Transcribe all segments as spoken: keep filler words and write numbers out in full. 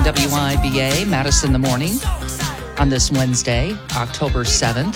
W I B A, Madison in the Morning, on this Wednesday, October seventh.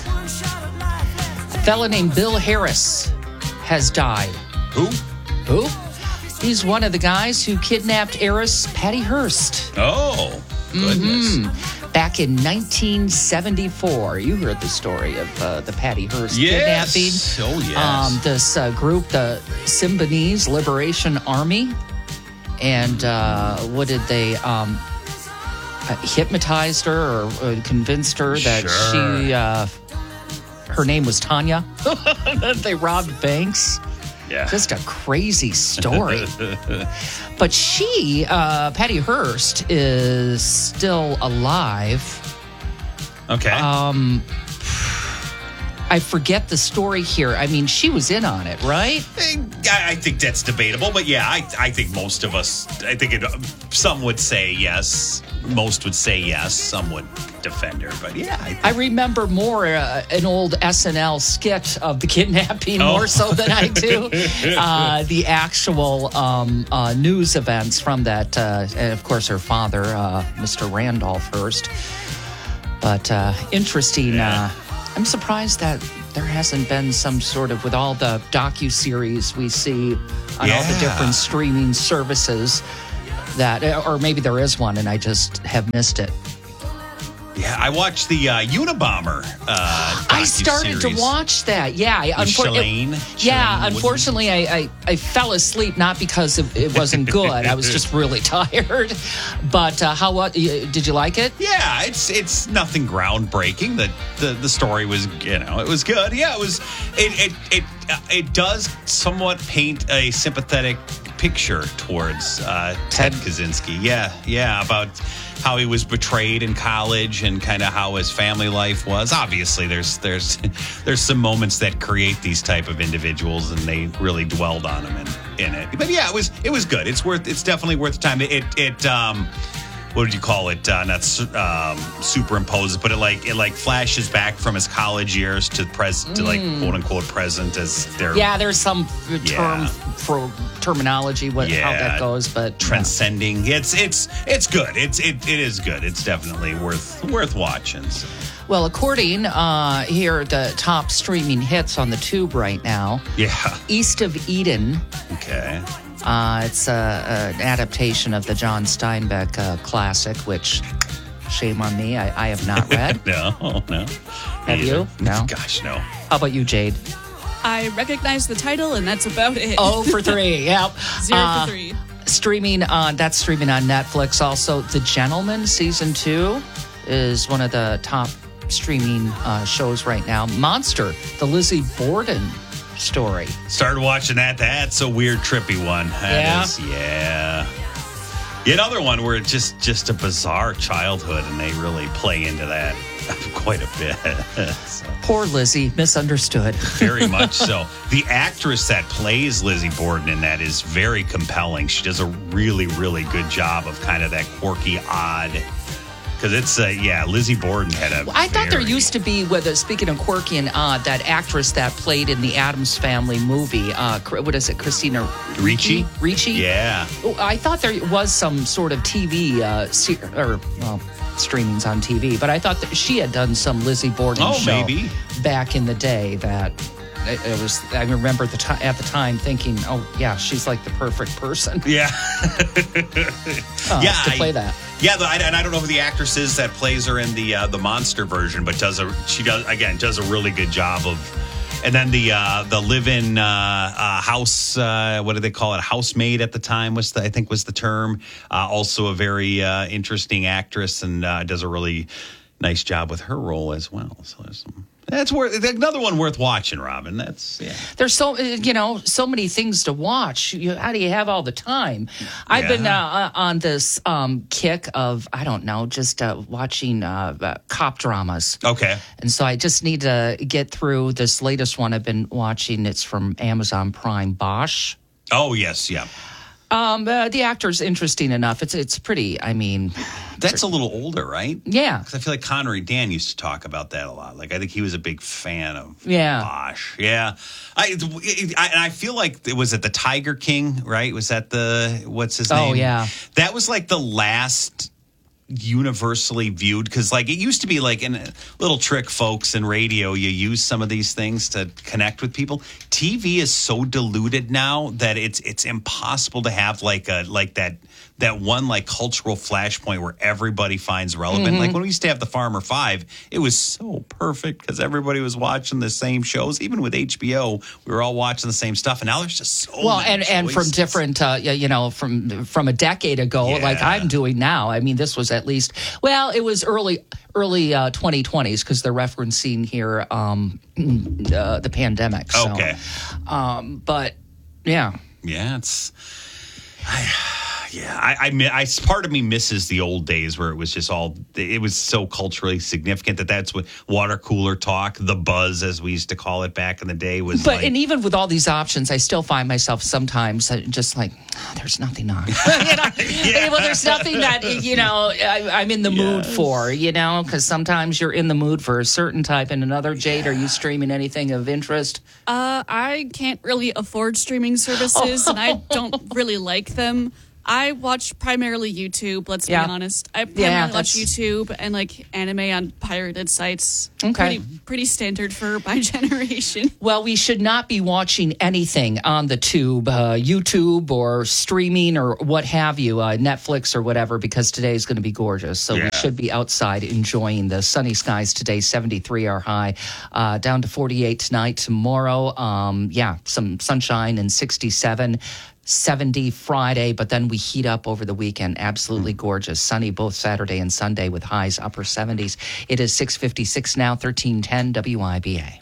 A fella named Bill Harris has died. Who? Who? He's one of the guys who kidnapped heiress Patty Hearst. Oh, goodness. Mm-hmm. Back in nineteen seventy-four. You heard the story of uh, the Patty Hearst yes. kidnapping. Oh, yes. Um, this uh, group, the Symbionese Liberation Army. And uh, what did they... Um, uh, hypnotized her or uh, convinced her that sure. she... Uh, her name was Tanya. They robbed banks. Yeah. Just a crazy story. But she, uh, Patty Hearst, is still alive. Okay. Um, I forget the story here. I mean, she was in on it, right? I, I think that's debatable, but yeah, I, I think most of us, I think it, some would say yes. Most would say yes. Some would defend her, but yeah. I, think. I remember more uh, an old S N L skit of the kidnapping oh. more so than I do uh, the actual um, uh, news events from that. Uh, and of course, her father, uh, Mister Randolph Hearst. But uh, interesting. Yeah. Uh, I'm surprised that there hasn't been some sort of, with all the docuseries we see on yeah. all the different streaming services, that, or maybe there is one and I just have missed it. Yeah, I watched the uh, Unabomber. Uh, I started to watch that. Yeah, I, unfor- Shalane, it, yeah. Shalane Unfortunately, I, I, I fell asleep not because it, it wasn't good. I was just really tired. But uh, how? What did you like it? Yeah, it's it's nothing groundbreaking. The, the the story was, you know, it was good. Yeah, it was. It it it uh, it does somewhat paint a sympathetic picture towards uh, Ted Kaczynski. Yeah, yeah, about how he was betrayed in college and kind of how his family life was. Obviously, there's there's there's some moments that create these type of individuals, and they really dwelled on them in, in it. But yeah, it was it was good. It's worth it's definitely worth the time. It it, it um. What would you call it? Uh, not um, superimposes, but it like it like flashes back from his college years to present, to like quote unquote present as their Yeah, there's some term Yeah. for terminology what how Yeah. that goes, but transcending. It's it's it's good. It's it it is good. It's definitely worth worth watching. So. Well, according uh, here, the top streaming hits on the tube right now. Yeah. East of Eden. Okay. Uh, it's uh, an adaptation of the John Steinbeck uh, classic, which, shame on me, I, I have not read. no, no. Have you? No. Gosh, no. How about you, Jade? I recognize the title, and that's about it. Oh, for three. Yep. Zero Uh, for three. Streaming on that's streaming on Netflix. Also, The Gentleman season two is one of the top streaming uh, shows right now. Monster, the Lizzie Borden story. Started watching that. That's a weird, trippy one. That Yeah? is, yeah. Another one where it's just just a bizarre childhood, and they really play into that quite a bit. So, Poor Lizzie, misunderstood. very much so. The actress that plays Lizzie Borden in that is very compelling. She does a really, really good job of kind of that quirky, odd. Because it's, uh, yeah, Lizzie Borden had a. I thought there very- used to be, with a, speaking of quirky and odd, that actress that played in the Addams Family movie. Uh, Cr- what is it, Christina Ricci? Ricci? Yeah. Oh, I thought there was some sort of T V, uh, se- or, well, streamings on T V, but I thought that she had done some Lizzie Borden Oh, show maybe. back in the day that it, it was, I remember the ti- at the time thinking, oh, yeah, she's like the perfect person Yeah. uh, yeah, to play I- that. Yeah, the, I, and I don't know who the actress is that plays her in the uh, the monster version, but does a she does again does a really good job of. And then the uh, the live-in uh, uh, house, uh, what do they call it? Housemaid at the time was the, I think was the term. Uh, also a very uh, interesting actress, and uh, does a really nice job with her role as well. So there's some, that's worth another one worth watching, Robin. That's yeah. There's so uh, you know so many things to watch. You, how do you have all the time? I've Yeah. been uh, on this um, kick of I don't know, just uh, watching uh, uh, cop dramas. Okay. And so I just need to get through this latest one I've been watching. It's from Amazon Prime, Bosch. Oh yes, yeah. Um, uh, the actor's interesting enough. It's it's pretty. I mean, That's a little older, right? yeah. Because I feel like Connery Dan used to talk about that a lot. Like, I think he was a big fan of Yeah. Bosch. Yeah. I, I, and I feel like it was at the Tiger King, right? Was that the, what's his name? Oh, yeah. That was like the last universally viewed, because like it used to be like in a little trick, folks, in radio you use some of these things to connect with people. T V is so diluted now that it's it's impossible to have like a like that that one like cultural flashpoint where everybody finds relevant. Mm-hmm. Like when we used to have the Farmer Five, it was so perfect because everybody was watching the same shows. Even with H B O, we were all watching the same stuff, and now there's just so well many and choices. and from different uh, you know from from a decade ago, yeah. like I'm doing now. I mean, this was at least well, it was early early uh, twenty twenties because they're referencing here um, uh, the pandemic. So, okay, um, but yeah, yeah, it's. I, Yeah, I, I, I, part of me misses the old days where it was just all, it was so culturally significant that that's what water cooler talk, the buzz, as we used to call it back in the day, was But, like, and even with all these options, I still find myself sometimes just like, oh, there's nothing on. you know? yeah. Well, there's nothing that, you know, I, I'm in the yes. mood for, you know, because sometimes you're in the mood for a certain type and another. Jade, yeah. are you streaming anything of interest? Uh, I can't really afford streaming services, oh. and I don't really like them. I watch primarily YouTube, let's yeah. be honest. I primarily yeah, watch YouTube and like anime on pirated sites. Okay. Pretty, pretty standard for my generation. Well, we should not be watching anything on the tube, uh, YouTube or streaming or what have you, uh, Netflix or whatever, because today is going to be gorgeous. So yeah. we should be outside enjoying the sunny skies today. seventy-three our high, uh, down to forty-eight tonight. Tomorrow, um, yeah, some sunshine and sixty-seven. seventy Friday, but then we heat up over the weekend. Absolutely gorgeous. Sunny both Saturday and Sunday with highs upper seventies. It is six fifty-six now, thirteen ten W I B A.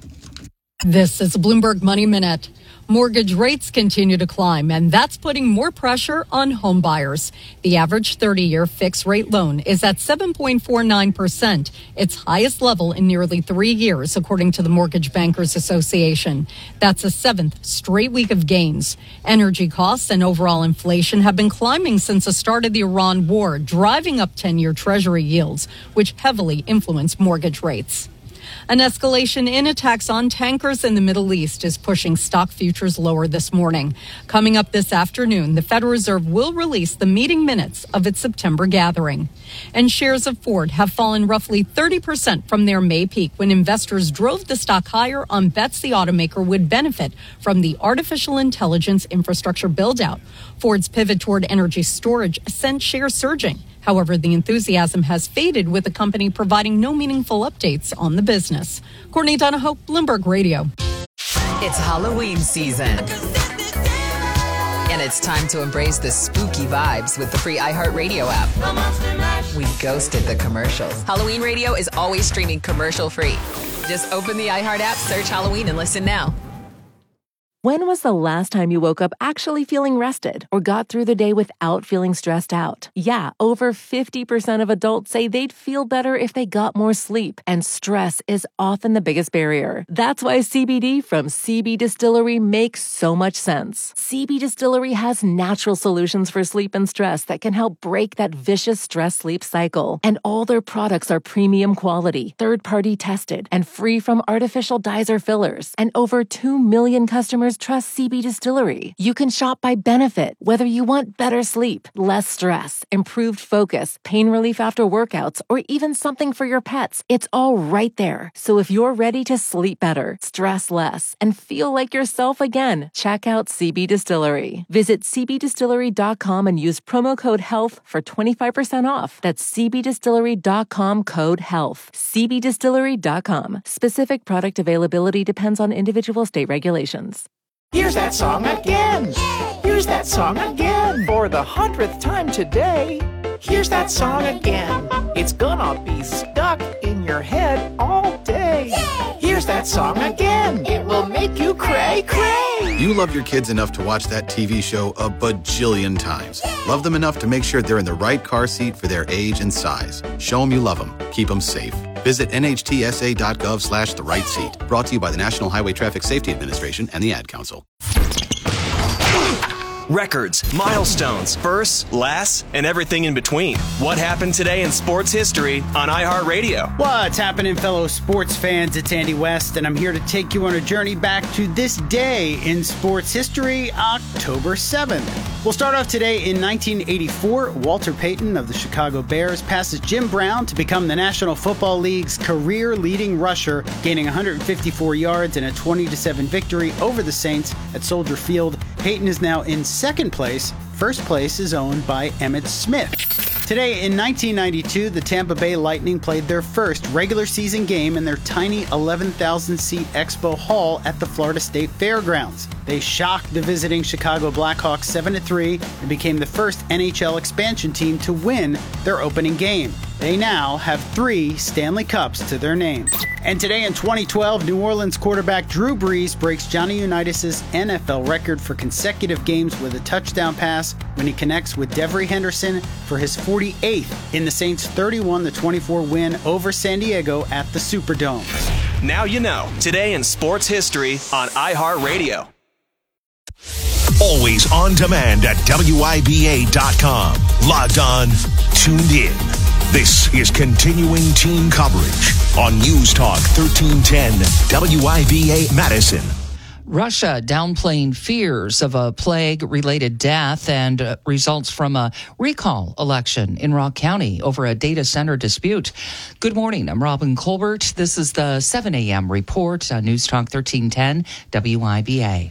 This is Bloomberg Money Minute. Mortgage rates continue to climb, and that's putting more pressure on home buyers. The average thirty-year fixed-rate loan is at seven point four nine percent, its highest level in nearly three years, according to the Mortgage Bankers Association. That's a seventh straight week of gains. Energy costs and overall inflation have been climbing since the start of the Iran war, driving up ten-year Treasury yields, which heavily influence mortgage rates. An escalation in attacks on tankers in the Middle East is pushing stock futures lower this morning. Coming up this afternoon, the Federal Reserve will release the meeting minutes of its September gathering. And shares of Ford have fallen roughly thirty percent from their May peak when investors drove the stock higher on bets the automaker would benefit from the artificial intelligence infrastructure build-out. Ford's pivot toward energy storage sent shares surging. However, the enthusiasm has faded with the company providing no meaningful updates on the business. Courtney Donahoe, Bloomberg Radio. It's Halloween season. And it's time to embrace the spooky vibes with the free iHeartRadio app. We ghosted the commercials. Halloween Radio is always streaming commercial free. Just open the iHeart app, search Halloween, and listen now. When was the last time you woke up actually feeling rested or got through the day without feeling stressed out? Yeah, over fifty percent of adults say they'd feel better if they got more sleep, and stress is often the biggest barrier. That's why C B D from C B Distillery makes so much sense. C B Distillery has natural solutions for sleep and stress that can help break that vicious stress-sleep cycle. And all their products are premium quality, third-party tested, and free from artificial dyes or fillers. And over two million customers trust C B Distillery. You can shop by benefit, whether you want better sleep, less stress, improved focus, pain relief after workouts, or even something for your pets. It's all right there. So if you're ready to sleep better, stress less, and feel like yourself again, check out C B Distillery. Visit c b distillery dot com and use promo code HEALTH for twenty-five percent off. That's c b distillery dot com code HEALTH. c b distillery dot com. Specific product availability depends on individual state regulations. Here's that song again. Here's that song again. For the hundredth time today. Here's that song again. It's gonna be stuck in your head all day. Here's that song again. It will make you cray cray. You love your kids enough to watch that T V show a bajillion times. Love them enough to make sure they're in the right car seat for their age and size. Show them you love them. Keep them safe. Visit N H T S A dot gov slash the right seat. Brought to you by the National Highway Traffic Safety Administration and the Ad Council. records, milestones, firsts, lasts, and everything in between. What happened today in sports history on iHeartRadio? What's happening, fellow sports fans? It's Andy West, and I'm here to take you on a journey back to this day in sports history, October seventh. We'll start off today in nineteen eighty-four. Walter Payton of the Chicago Bears passes Jim Brown to become the National Football League's career-leading rusher, gaining one hundred fifty-four yards in a twenty to seven victory over the Saints at Soldier Field. Payton is now in second place. First place is owned by Emmitt Smith. Today in nineteen ninety-two, the Tampa Bay Lightning played their first regular season game in their tiny eleven thousand seat Expo Hall at the Florida State Fairgrounds. They shocked the visiting Chicago Blackhawks seven to three and became the first N H L expansion team to win their opening game. They now have three Stanley Cups to their name. And today in twenty twelve, New Orleans quarterback Drew Brees breaks Johnny Unitas' N F L record for consecutive games with a touchdown pass when he connects with Devery Henderson for his forty-eighth in the Saints' thirty-one to twenty-four win over San Diego at the Superdome. Now you know. Today in sports history on iHeartRadio. Always on demand at W I B A dot com. Logged on, tuned in. This is continuing team coverage on News Talk thirteen ten W I B A Madison. Russia downplaying fears of a plague-related death and uh, results from a recall election in Rock County over a data center dispute. Good morning. I'm Robin Colbert. This is the seven a.m. report on News Talk thirteen ten W I B A.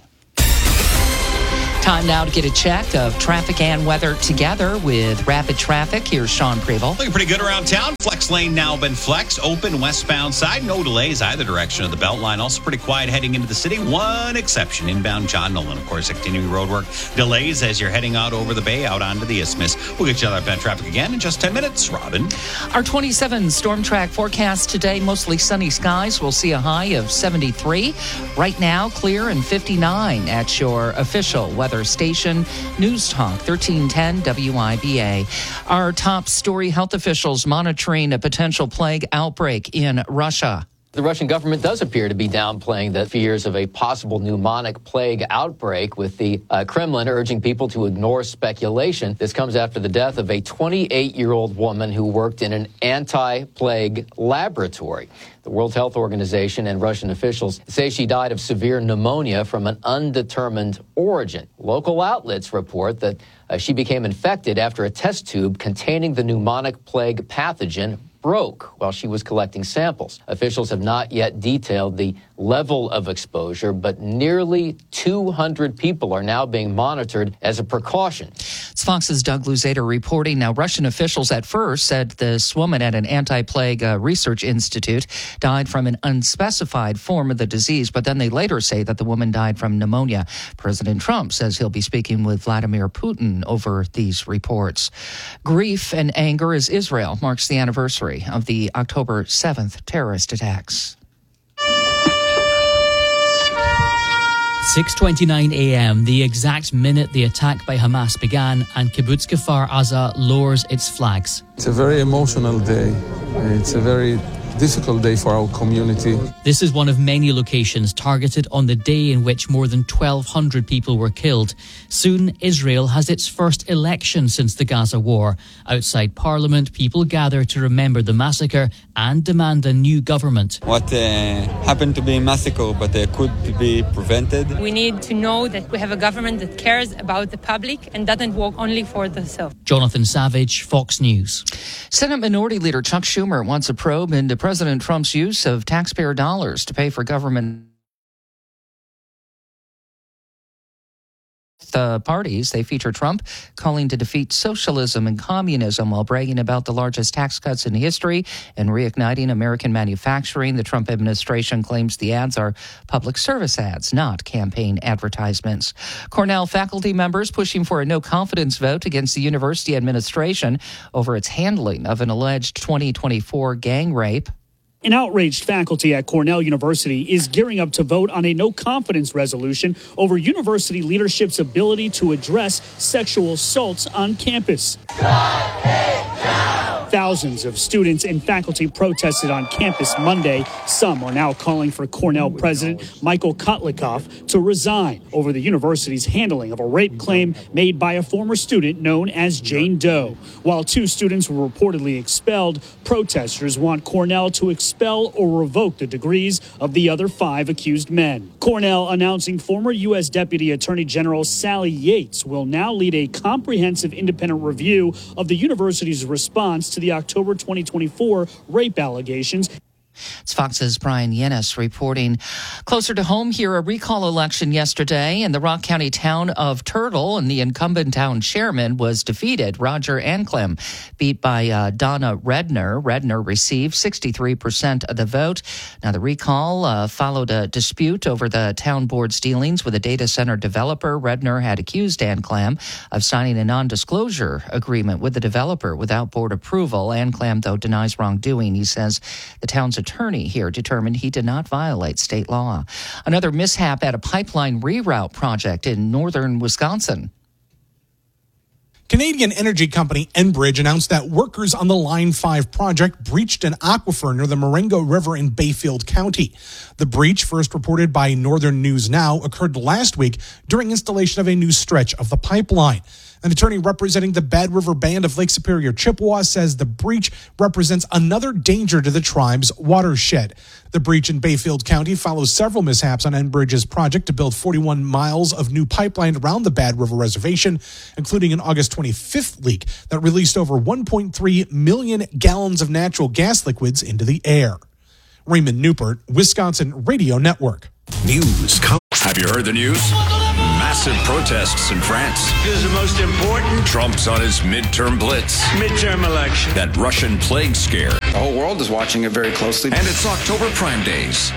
Time now to get a check of traffic and weather together with Rapid Traffic. Here's Sean Preble. Looking pretty good around town. Flex lane now been flexed. Open westbound side. No delays either direction of the Beltline. Also pretty quiet heading into the city. One exception. Inbound John Nolan. Of course, continuing road work delays as you're heading out over the bay, out onto the Isthmus. We'll get you on that traffic again in just ten minutes. Robin. Our twenty-seven storm track forecast today. Mostly sunny skies. We'll see a high of seventy-three. Right now, clear and fifty-nine at your official weather station, News Talk thirteen ten W I B A. Our top story: health officials monitoring a potential plague outbreak in Russia. The Russian government does appear to be downplaying the fears of a possible pneumonic plague outbreak, with the uh, Kremlin urging people to ignore speculation. This comes after the death of a twenty-eight-year-old woman who worked in an anti-plague laboratory. The World Health Organization and Russian officials say she died of severe pneumonia from an undetermined origin. Local outlets report that uh, she became infected after a test tube containing the pneumonic plague pathogen broke while she was collecting samples. Officials have not yet detailed the level of exposure, but nearly two hundred people are now being monitored as a precaution. It's Fox's Doug Luzader reporting. Now, Russian officials at first said this woman at an anti-plague uh, research institute died from an unspecified form of the disease, but then they later say that the woman died from pneumonia. President Trump says he'll be speaking with Vladimir Putin over these reports. Grief and anger as Israel marks the anniversary of the October seventh terrorist attacks. six twenty-nine a.m., the exact minute the attack by Hamas began, and Kibbutz Kfar Aza lowers its flags. It's a very emotional day. It's a very difficult day for our community. This is one of many locations targeted on the day in which more than twelve hundred people were killed. Soon, Israel has its first election since the Gaza war. Outside Parliament, people gather to remember the massacre and demand a new government. What uh, happened to be a massacre, but uh, could be prevented. We need to know that we have a government that cares about the public and doesn't work only for themselves. Jonathan Savage, Fox News. Senate Minority Leader Chuck Schumer wants a probe into President Trump's use of taxpayer dollars to pay for government. The parties, they feature Trump calling to defeat socialism and communism while bragging about the largest tax cuts in history and reigniting American manufacturing. The Trump administration claims the ads are public service ads, not campaign advertisements. Cornell faculty members pushing for a no-confidence vote against the university administration over its handling of an alleged twenty twenty-four gang rape. An outraged faculty at Cornell University is gearing up to vote on a no-confidence resolution over university leadership's ability to address sexual assaults on campus. Shut it down! Thousands of students and faculty protested on campus Monday. Some are now calling for Cornell President Michael Kotlikoff to resign over the university's handling of a rape claim made by a former student known as Jane Doe. While two students were reportedly expelled, protesters want Cornell to expel or revoke the degrees of the other five accused men. Cornell announcing former U S Deputy Attorney General Sally Yates will now lead a comprehensive independent review of the university's response to the October twenty twenty-four rape allegations. It's Fox's Brian Yennis reporting. Closer to home here, a recall election yesterday in the Rock County town of Turtle, and the incumbent town chairman was defeated. Roger Anclem beat by uh, Donna Redner. Redner received sixty-three percent of the vote. Now, the recall uh, followed a dispute over the town board's dealings with a data center developer. Redner had accused Anclem of signing a non-disclosure agreement with the developer without board approval. Anclem, though, denies wrongdoing. He says the town's attorney here determined he did not violate state law. Another mishap at a pipeline reroute project in northern Wisconsin. Canadian energy company Enbridge announced that workers on the Line five project breached an aquifer near the Marengo River in Bayfield County. The breach, first reported by Northern News Now, occurred last week during installation of a new stretch of the pipeline. An attorney representing the Bad River Band of Lake Superior Chippewa says the breach represents another danger to the tribe's watershed. The breach in Bayfield County follows several mishaps on Enbridge's project to build forty-one miles of new pipeline around the Bad River Reservation, including an August twenty-fifth leak that released over one point three million gallons of natural gas liquids into the air. Raymond Newport, Wisconsin Radio Network. News. Have you heard the news? Massive protests in France. This is the most important. Trump's on his midterm blitz. Midterm election. That Russian plague scare. The whole world is watching it very closely. And it's October Prime Days.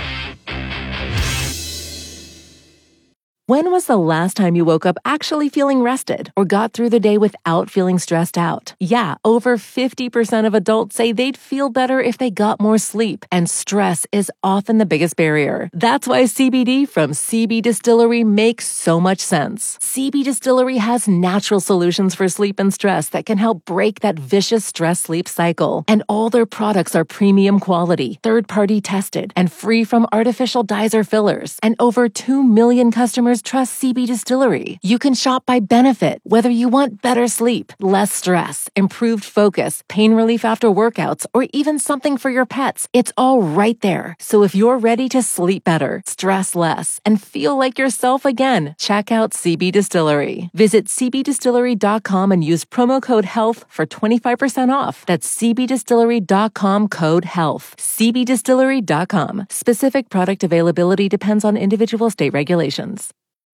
When was the last time you woke up actually feeling rested or got through the day without feeling stressed out? Yeah, over fifty percent of adults say they'd feel better if they got more sleep, and stress is often the biggest barrier. That's why C B D from C B Distillery makes so much sense. C B Distillery has natural solutions for sleep and stress that can help break that vicious stress-sleep cycle. And all their products are premium quality, third-party tested, and free from artificial dyes or fillers. And over two million customers trust C B Distillery. You can shop by benefit, whether you want better sleep, less stress, improved focus, pain relief after workouts, or even something for your pets. It's all right there. So if you're ready to sleep better, stress less, and feel like yourself again, check out C B Distillery. Visit c b distillery dot com and use promo code HEALTH for twenty-five percent off. That's c b distillery dot com code HEALTH. c b distillery dot com. Specific product availability depends on individual state regulations.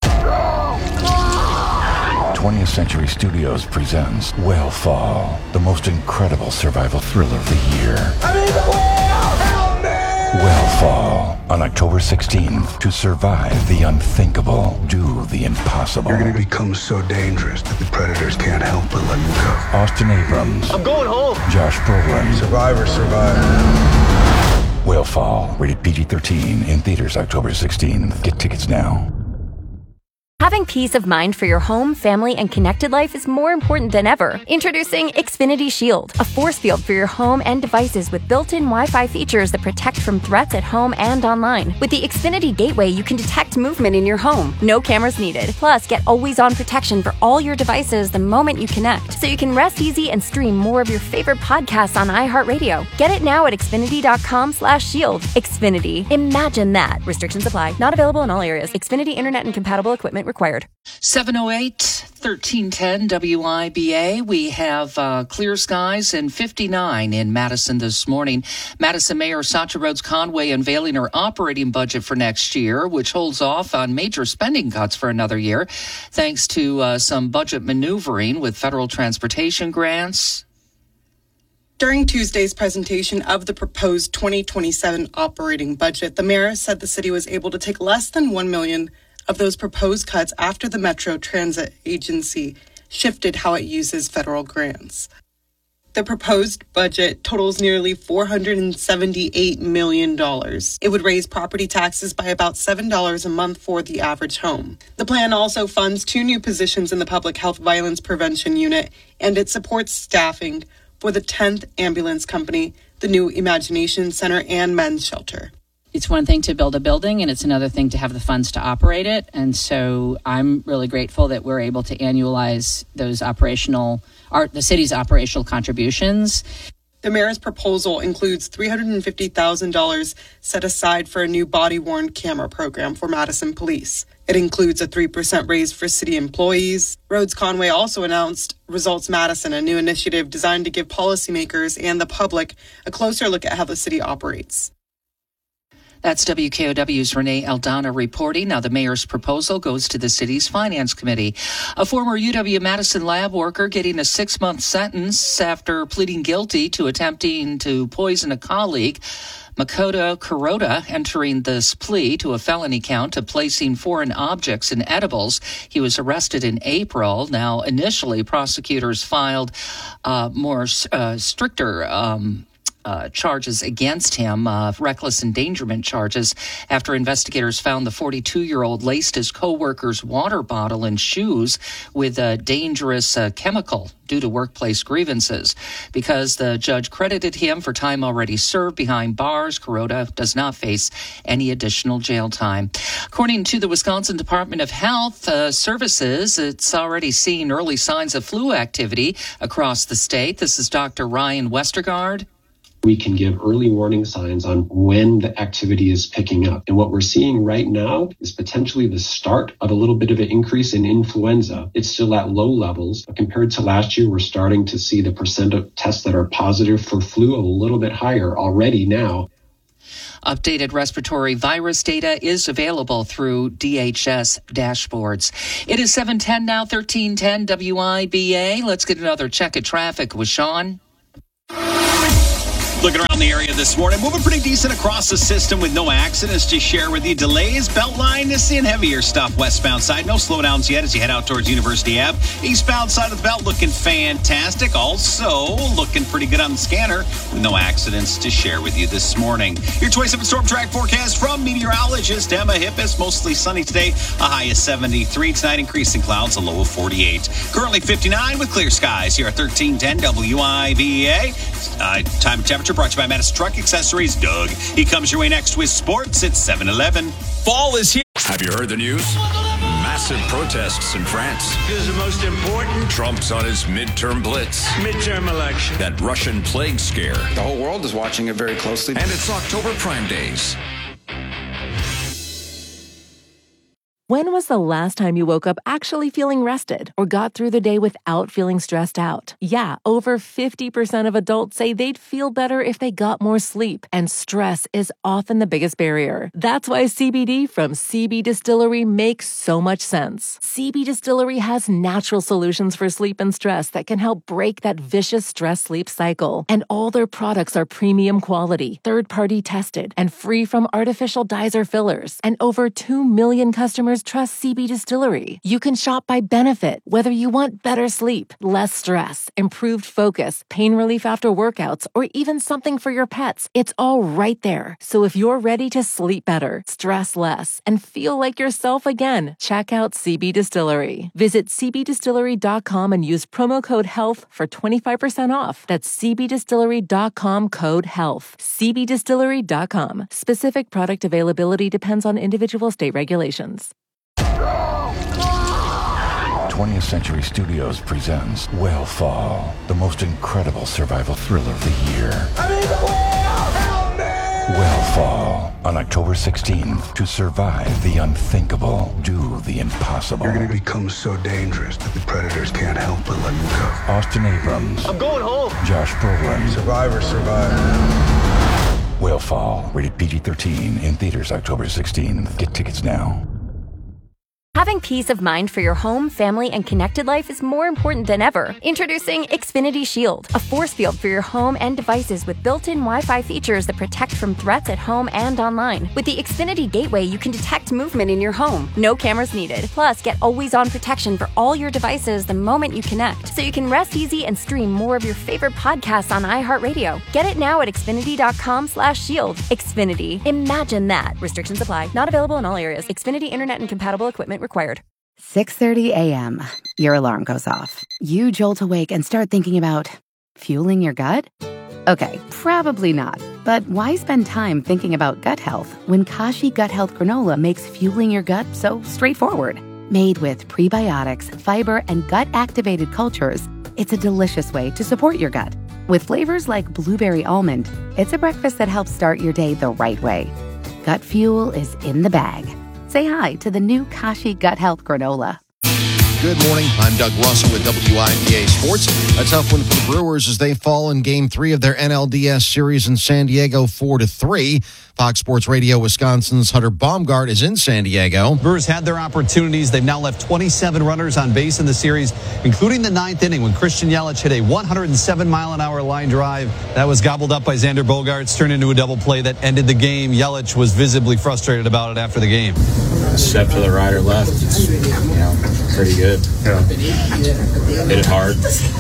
twentieth Century Studios presents Whale the most incredible survival thriller of the year. I'm in the whale! Help me! Whale on October sixteenth. To survive the unthinkable, do the impossible. You're going to become so dangerous that the predators can't help but let you go. Austin Abrams. I'm going home. Josh Brolin. Survivor, survivor. Whale rated P G thirteen, in theaters October sixteenth. Get tickets now. Having peace of mind for your home, family, and connected life is more important than ever. Introducing Xfinity Shield, a force field for your home and devices with built-in Wi-Fi features that protect from threats at home and online. With the Xfinity Gateway, you can detect movement in your home. No cameras needed. Plus, get always-on protection for all your devices the moment you connect, so you can rest easy and stream more of your favorite podcasts on iHeartRadio. Get it now at xfinity dot com slash shield. Xfinity. Imagine that. Restrictions apply. Not available in all areas. Xfinity Internet and compatible equipment required. seven oh eight, thirteen ten W I B A. We have uh, clear skies and fifty-nine in Madison this morning. Madison Mayor Satcha Rhodes Conway unveiling her operating budget for next year, which holds off on major spending cuts for another year, thanks to uh, some budget maneuvering with federal transportation grants. During Tuesday's presentation of the proposed twenty twenty-seven operating budget, the mayor said the city was able to take less than one million dollars of those proposed cuts after the Metro Transit Agency shifted how it uses federal grants. The proposed budget totals nearly four hundred seventy-eight million dollars. It would raise property taxes by about seven dollars a month for the average home. The plan also funds two new positions in the Public Health Violence Prevention Unit, and it supports staffing for the tenth ambulance company, the new Imagination Center, and men's shelter. It's one thing to build a building, and it's another thing to have the funds to operate it. And so I'm really grateful that we're able to annualize those operational, our, the city's operational contributions. The mayor's proposal includes three hundred fifty thousand dollars set aside for a new body-worn camera program for Madison Police. It includes a three percent raise for city employees. Rhodes Conway also announced Results Madison, a new initiative designed to give policymakers and the public a closer look at how the city operates. That's W K O W's Renee Aldana reporting. Now, the mayor's proposal goes to the city's finance committee. A former U W-Madison lab worker getting a six-month sentence after pleading guilty to attempting to poison a colleague. Makoto Kuroda entering this plea to a felony count of placing foreign objects in edibles. He was arrested in April. Now, initially, prosecutors filed uh, more uh, stricter um Uh, charges against him, uh, reckless endangerment charges, after investigators found the forty-two-year-old laced his co-worker's water bottle and shoes with a dangerous uh, chemical due to workplace grievances. Because the judge credited him for time already served behind bars, Kuroda does not face any additional jail time. According to the Wisconsin Department of Health uh, Services, it's already seen early signs of flu activity across the state. This is Doctor Ryan Westergaard. We can give early warning signs on when the activity is picking up. And what we're seeing right now is potentially the start of a little bit of an increase in influenza. It's still at low levels. But compared to last year, we're starting to see the percent of tests that are positive for flu a little bit higher already now. Updated respiratory virus data is available through D H S dashboards. It is seven ten now, thirteen ten W I B A. Let's get another check of traffic with Sean. Looking around the area this morning, moving pretty decent across the system with no accidents to share with you. Delays, Beltline is seeing heavier stuff westbound side. No slowdowns yet as you head out towards University Ave. Eastbound side of the belt looking fantastic. Also looking pretty good on the scanner with no accidents to share with you this morning. Your choice of a storm track forecast from meteorologist Emma Hippis. Mostly sunny today, a high of seventy-three. Tonight, increasing clouds, a low of forty-eight. Currently fifty-nine with clear skies here at thirteen ten W I B A. Uh, time and temperature brought to you by Madison Truck Accessories. Doug, he comes your way next with sports at seven eleven. Fall is here. Have you heard the news? Massive protests in France. This is the most important. Trump's on his midterm blitz. Midterm election. That Russian plague scare. The whole world is watching it very closely. And it's October Prime Days. When was the last time you woke up actually feeling rested or got through the day without feeling stressed out? Yeah, over fifty percent of adults say they'd feel better if they got more sleep, and stress is often the biggest barrier. That's why C B D from C B Distillery makes so much sense. C B Distillery has natural solutions for sleep and stress that can help break that vicious stress-sleep cycle. And all their products are premium quality, third-party tested, and free from artificial dyes or fillers. And over two million customers trust C B Distillery. You can shop by benefit, whether you want better sleep, less stress, improved focus, pain relief after workouts, or even something for your pets. It's all right there. So if you're ready to sleep better, stress less, and feel like yourself again, check out C B Distillery. Visit c b distillery dot com and use promo code HEALTH for twenty-five percent off. That's c b distillery dot com code HEALTH. c b distillery dot com. Specific product availability depends on individual state regulations. twentieth Century Studios presents Whale the most incredible survival thriller of the year. I'm in the whale! Help me! Whale on October sixteenth. To survive the unthinkable, do the impossible. You're going to become so dangerous that the predators can't help but let you go. Austin Abrams. I'm going home. Josh Brolin. Survivor, survivor. Whale rated P G thirteen in theaters October sixteenth. Get tickets now. Having peace of mind for your home, family, and connected life is more important than ever. Introducing Xfinity Shield, a force field for your home and devices with built-in Wi-Fi features that protect from threats at home and online. With the Xfinity Gateway, you can detect movement in your home. No cameras needed. Plus, get always-on protection for all your devices the moment you connect, so you can rest easy and stream more of your favorite podcasts on iHeartRadio. Get it now at xfinity dot com slash shield. Xfinity. Imagine that. Restrictions apply. Not available in all areas. Xfinity Internet and compatible equipment required. six thirty a.m. Your alarm goes off. You jolt awake and start thinking about, Fueling your gut? Okay, probably not. But why spend time thinking about gut health when Kashi Gut Health Granola makes fueling your gut so straightforward? Made with prebiotics, fiber, and gut-activated cultures, it's a delicious way to support your gut. With flavors like blueberry almond, it's a breakfast that helps start your day the right way. Gut fuel is in the bag. Say hi to the new Kashi Gut Health Granola. Good morning. I'm Doug Russell with W I B A Sports. A tough one for the Brewers as they fall in Game Three of their N L D S series in San Diego, four to three. Fox Sports Radio Wisconsin's Hunter Baumgart is in San Diego. Brewers had their opportunities. They've now left twenty-seven runners on base in the series, including the ninth inning when Christian Yelich hit a one hundred seven mile an hour line drive that was gobbled up by Xander Bogaerts, turned into a double play that ended the game. Yelich was visibly frustrated about it after the game. Step to the right or left, it's, you know, pretty good. Yeah. Hit it hard.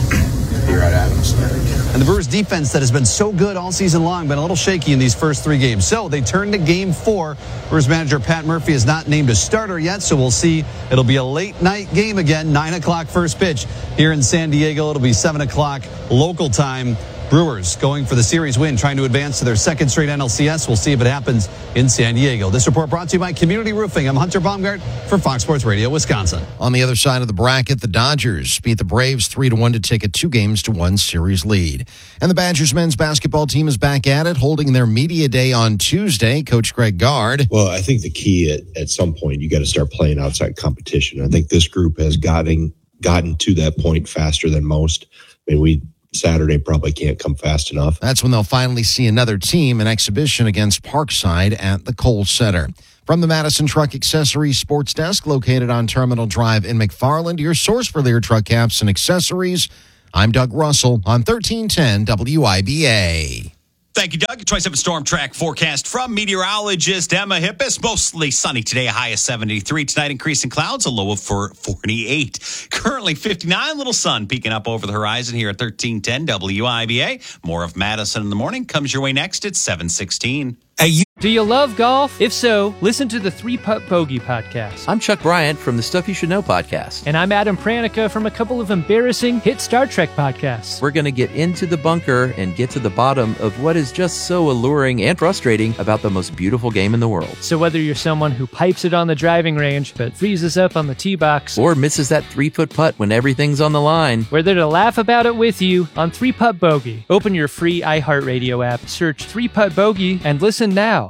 Be right at him. And the Brewers defense that has been so good all season long been a little shaky in these first three games. So they turn to game four. Brewers manager Pat Murphy is not named a starter yet, so we'll see. It'll be a late night game again, nine o'clock first pitch here in San Diego. It'll be seven o'clock local time. Brewers going for the series win, trying to advance to their second straight N L C S. We'll see if it happens in San Diego. This report brought to you by Community Roofing. I'm Hunter Baumgart for Fox Sports Radio Wisconsin. On the other side of the bracket, the Dodgers beat the Braves three to one to take a two games to one series lead. And the Badgers men's basketball team is back at it, holding their media day on Tuesday. Coach Greg Gard. Well, I think the key at, at some point, you got to start playing outside competition. I think this group has gotten gotten to that point faster than most. I mean, we Saturday probably can't come fast enough. That's when they'll finally see another team in exhibition against Parkside at the Kohl Center. From the Madison Truck Accessories Sports Desk, located on Terminal Drive in McFarland, your source for Lear truck caps and accessories. I'm Doug Russell on thirteen ten W I B A. Thank you, Doug. twenty-seven Storm Track forecast from meteorologist Emma Hippis. Mostly sunny today, a high of seventy-three. Tonight, increasing clouds, a low of forty-eight. Currently fifty-nine, little sun peeking up over the horizon here at thirteen ten W I B A. More of Madison in the morning comes your way next at seven sixteen. Hey, you- Do you love golf? If so, listen to the Three Putt Bogey podcast. I'm Chuck Bryant from the Stuff You Should Know podcast. And I'm Adam Pranica from a couple of embarrassing hit Star Trek podcasts. We're going to get into the bunker and get to the bottom of what is just so alluring and frustrating about the most beautiful game in the world. So whether you're someone who pipes it on the driving range but freezes up on the tee box, or misses that three-foot putt when everything's on the line, we're there to laugh about it with you on Three Putt Bogey. Open your free iHeartRadio app, search Three Putt Bogey, and listen now.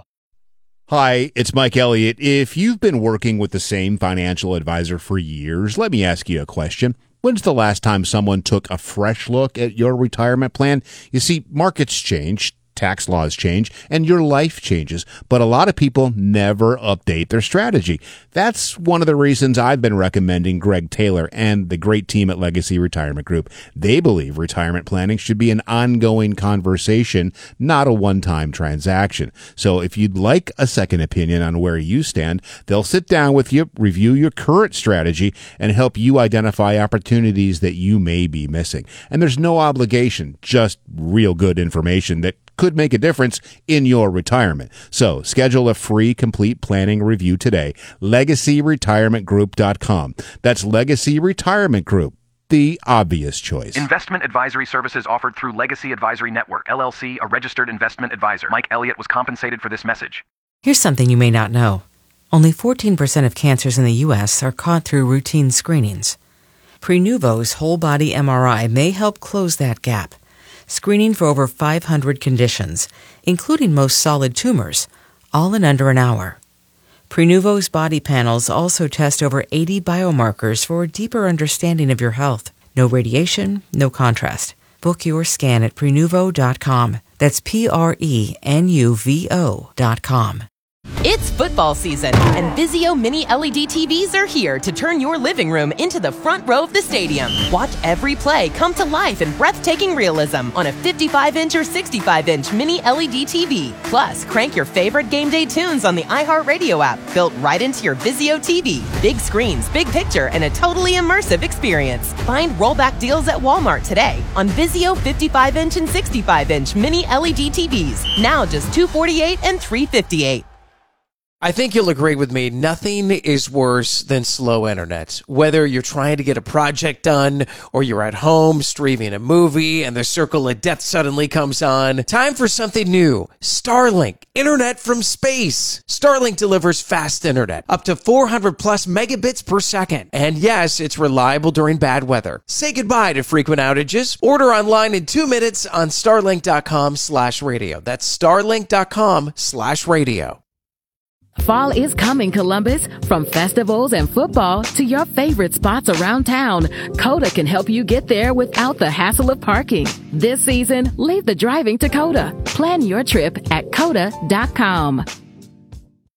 Hi, it's Mike Elliott. If you've been working with the same financial advisor for years, let me ask you a question. When's the last time someone took a fresh look at your retirement plan? You see, markets change, tax laws change, and your life changes, but a lot of people never update their strategy. That's one of the reasons I've been recommending Greg Taylor and the great team at Legacy Retirement Group. They believe retirement planning should be an ongoing conversation, not a one-time transaction. So if you'd like a second opinion on where you stand, they'll sit down with you, review your current strategy, and help you identify opportunities that you may be missing. And there's no obligation, just real good information that could make a difference in your retirement. So schedule a free complete planning review today. legacy retirement group dot com. That's Legacy Retirement Group, the obvious choice. Investment advisory services offered through Legacy Advisory Network, L L C, a registered investment advisor. Mike Elliott was compensated for this message. Here's something you may not know. Only fourteen percent of cancers in the U S are caught through routine screenings. Prenuvo's whole body M R I may help close that gap, screening for over five hundred conditions, including most solid tumors, all in under an hour. Prenuvo's body panels also test over eighty biomarkers for a deeper understanding of your health. No radiation, no contrast. Book your scan at Prenuvo dot com. That's P R E N U V O dot com. It's football season, and Vizio Mini L E D T Vs are here to turn your living room into the front row of the stadium. Watch every play come to life in breathtaking realism on a fifty-five inch or sixty-five inch Mini L E D T V. Plus, crank your favorite game day tunes on the iHeartRadio app, built right into your Vizio T V. Big screens, big picture, and a totally immersive experience. Find rollback deals at Walmart today on Vizio fifty-five inch and sixty-five inch Mini L E D T Vs. Now just two hundred forty-eight dollars and three hundred fifty-eight dollars. I think you'll agree with me. Nothing is worse than slow internet. Whether you're trying to get a project done or you're at home streaming a movie and the circle of death suddenly comes on. Time for something new. Starlink. Internet from space. Starlink delivers fast internet. Up to four hundred plus megabits per second. And yes, it's reliable during bad weather. Say goodbye to frequent outages. Order online in two minutes on starlink.com slash radio. That's starlink.com slash radio. Fall is coming, Columbus. From festivals and football to your favorite spots around town, Coda can help you get there without the hassle of parking. This season, leave the driving to Coda. Plan your trip at coda dot com.